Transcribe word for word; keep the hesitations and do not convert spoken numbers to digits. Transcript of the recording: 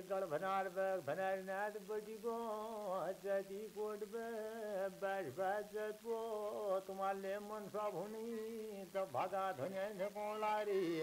गढ़ भनार बग भनारनाथ बटी गो हजाती कोट बे बैठ बैठ पो तुम्हारे मन सब हुनी तो भागा धुने कौन लारी